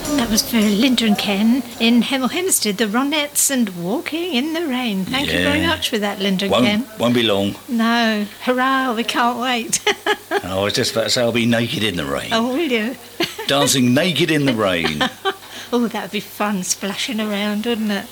That was for Linda and Ken in Hemel Hempstead, the Ronettes and Walking in the Rain. Thank you very much for that, Linda and Ken. Won't be long. No. Hurrah, we can't wait. I was just about to say I'll be naked in the rain. Oh, will you? Dancing naked in the rain. Oh, that would be fun, splashing around, wouldn't it?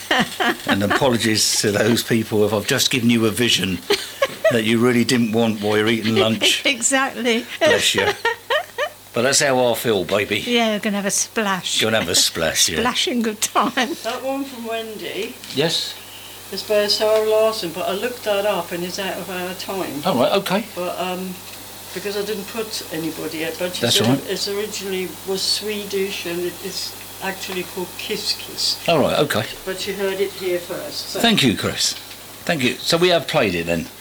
And apologies to those people if I've just given you a vision that you really didn't want while you're eating lunch. Exactly. Bless you. But that's how I feel, baby. Yeah, we're going to have a splash. Going to have a splash, yeah. Splashing good time. That one from Wendy Yes? is by Sarah Larson, but I looked that up and it's out of our time. Oh, right, okay. But because I didn't put anybody yet, but she That's said right. it originally was Swedish and it is actually called Kiss Kiss. All right, okay. But she heard it here first. So. Thank you, Chris. Thank you. So we have played it then?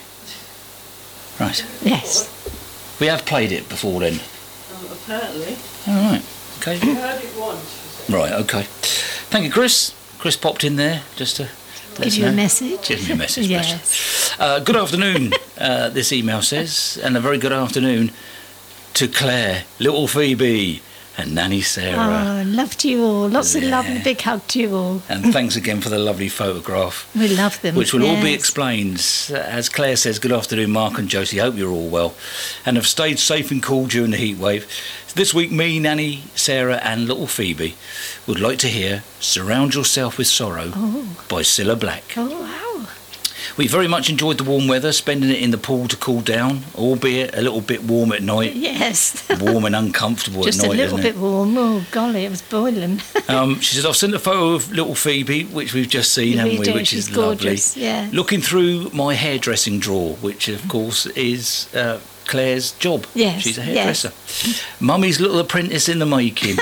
Right. Yes. We have played it before then? Apparently. All right, okay. I heard it once. She said. Right, okay. Thank you, Chris. Chris popped in there just to let Give us you know. a message. Give me a message, Yes. Good afternoon, this email says, and a very good afternoon to Claire, little Phoebe, and Nanny Sarah. Oh, love to you all. Lots of love and a big hug to you all. And thanks again for the lovely photograph, We love them. which will all be yes. explained. As Claire says, good afternoon, Mark and Josie. Hope you're all well and have stayed safe and cool during the heat wave. This week, me, Nanny, Sarah, and little Phoebe would like to hear Surround Yourself with Sorrow by Cilla Black. Oh, wow. We very much enjoyed the warm weather, spending it in the pool to cool down, albeit a little bit warm at night. Yes. Warm and uncomfortable Just at night, a little isn't bit it? warm. Oh, golly, it was boiling. She said, I've sent a photo of little Phoebe, which we've just seen, haven't we? do. Which She's is gorgeous, lovely. yeah. Looking through my hairdressing drawer, which of course is Claire's job. Yes, She's a hairdresser. Mummy's little apprentice in the making.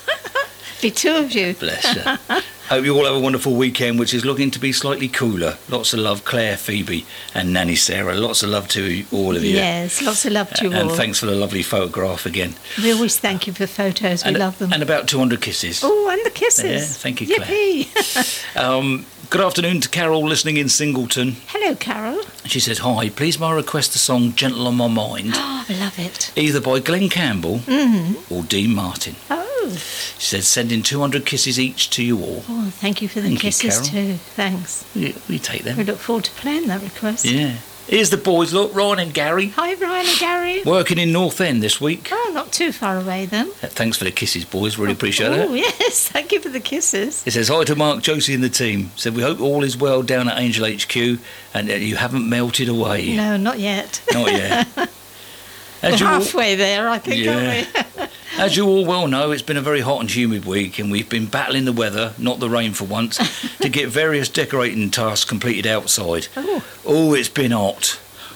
Be two of you. Bless her. Hope you all have a wonderful weekend, which is looking to be slightly cooler. Lots of love, Claire, Phoebe, and Nanny Sarah. Lots of love to all of you. Yes, lots of love to you And all. thanks for the lovely photograph again. We always thank you for photos. We love them. And about 200 kisses. Oh, and the kisses. Yeah, thank you, Claire. Yippee. Good afternoon to Carol, listening in Singleton. Hello, Carol. She says, hi, please may I request the song Gentle on My Mind, Oh, I love it. either by Glenn Campbell or Dean Martin. Oh, She said, sending 200 kisses each to you all. oh, thank you for the Thank you, kisses Carol. too. Thanks. We take them. We look forward to playing that request. Yeah. Here's the boys, look, Ryan and Gary. Hi, Ryan and Gary. Working in North End this week. Oh, not too far away then. Thanks for the kisses, boys. Really appreciate Oh, it. yes. Thank you for the kisses. It says, hi to Mark, Josie and the team. Said, we hope all is well down at Angel HQ and that you haven't melted away. No, not yet. Not yet. We're As you all- halfway there, I think, aren't we? As you all well know, it's been a very hot and humid week, and we've been battling the weather, not the rain for once, to get various decorating tasks completed outside. Oh, it's been hot.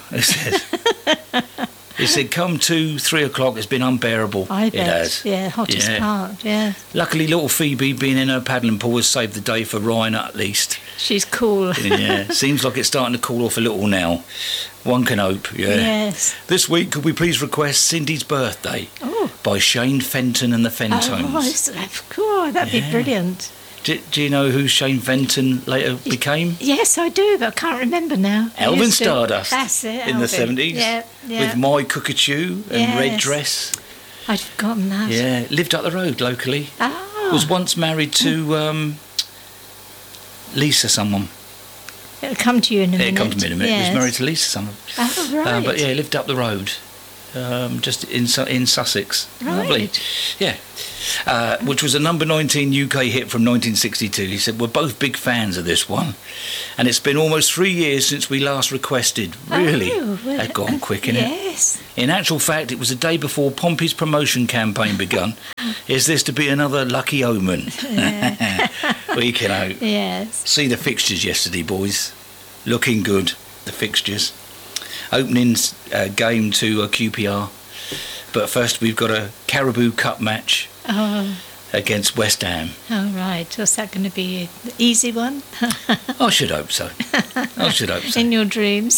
It said, come 2-3 o'clock, it's been unbearable. I It bet. has. Yeah, hottest Yeah. part, yeah. Luckily, little Phoebe, being in her paddling pool, has saved the day for Ryan at least. She's cool. Yeah, seems like it's starting to cool off a little now. One can hope, yeah. Yes. This week, could we please request Cindy's Birthday Oh. by Shane Fenton and the Fentones? Oh, of course, that'd be Yeah. brilliant. Do you know who Shane Fenton later became? Yes, I do, but I can't remember now. I Elvin used to. Stardust. That's it, In the Elvin. 70s. Yeah, yeah. With My Cockatoo and Red Yes. Dress. I'd forgotten that. Yeah, lived up the road locally. Ah. Was once married to Lisa someone. It'll come to you in a minute. It comes to me in a minute. Yes. Was married to Lisa someone. Oh, right. But yeah, lived up the road. Just in Sussex. Lovely. Right. Yeah. Which was a number 19 UK hit from 1962. He said, we're both big fans of this one. And it's been almost 3 years since we last requested. Really? Oh, well, They've gone quick, innit? Yes. In actual fact, it was the day before Pompey's promotion campaign begun. Is this to be another lucky omen? We can hope. Yes. See the fixtures yesterday, boys. Looking good, the fixtures. Opening game to QPR. But first we've got a Caribou Cup match Oh, against West Ham. all right. What's that going to be? An easy one? I should hope so. I should hope so. In your dreams?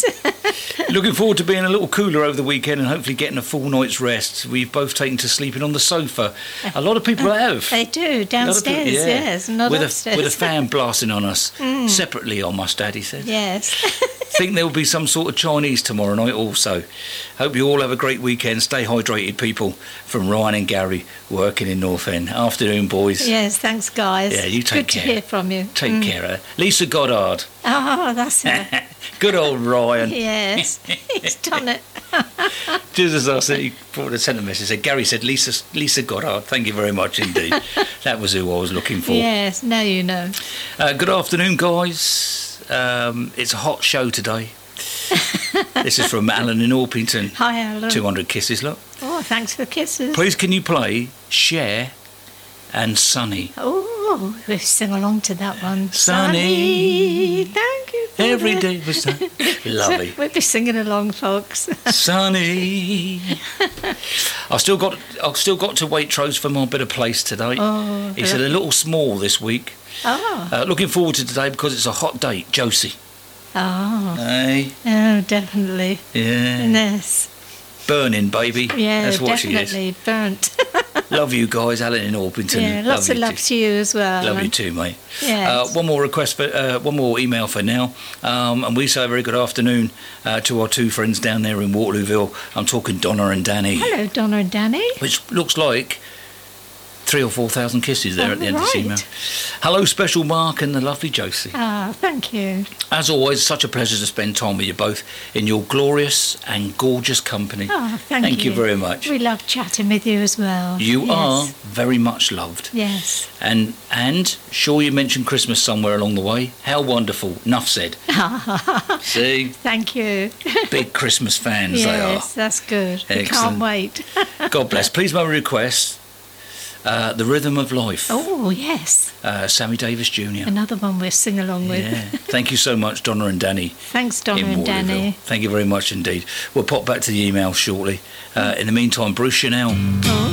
Looking forward to being a little cooler over the weekend and hopefully getting a full night's rest. We've both taken to sleeping on the sofa. A lot of people have. They do, downstairs, yes, not upstairs. With a fan blasting on us. Separately, I must add, he said. Yes. Think there will be some sort of Chinese tomorrow night also. Hope you all have a great weekend. Stay hydrated, people. From Ryan and Gary, working in North End. Afternoon, boys. Yes, thanks, guys. Yeah, you take care. Good to hear from you. Take care. Lisa Goddard. Oh, that's her. Good old Ryan. Yes, he's done it. Just as I said, he brought a sent a message. Said Gary said Lisa Goddard. Thank you very much indeed. That was who I was looking for. Yes, now you know. Good afternoon, guys. It's a hot show today. This is from Alan in Orpington. Hi, Alan. 200 kisses, look. Oh, thanks for kisses. Please, can you play Cher and Sunny? Oh, we'll sing along to that one. Sunny. Thank you for Every that. day was sunny. Lovely. We'll be singing along, folks. Sunny. I've still got to Waitrose for my bit of place today. Oh, He said a little small this week. Oh. Looking forward to today because it's a hot date. Josie. Oh. Hey. Oh, definitely. Yeah. Yes. Burning, baby. Yeah, That's what definitely burnt. she is. Love you guys, Alan in Orpington. Yeah, lots of love to you as well. Love you Alan. too, mate. Yes. One more email for now, and we say a very good afternoon to our two friends down there in Waterlooville. I'm talking Donna and Danny. Hello, Donna and Danny. Which looks like 3,000 or 4,000 kisses there at the end of this right. email. Hello, special Mark and the lovely Josie. Ah, thank you. As always, such a pleasure to spend time with you both in your glorious and gorgeous company. Oh, thank you very much. We love chatting with you as well. You Yes. are very much loved. Yes. And sure you mentioned Christmas somewhere along the way. How wonderful. Enough said. See? Thank you. Big Christmas fans they are. Yes, that's good. We Excellent. can't wait. God bless. Please my request. The Rhythm of Life. Oh, yes. Sammy Davis Jr. Another one we'll sing along with. Yeah. Thank you so much, Donna and Danny. Thanks, Donna in and Waterlooville. Danny. Thank you very much indeed. We'll pop back to the email shortly. In the meantime, Bruce Chanel. Oh.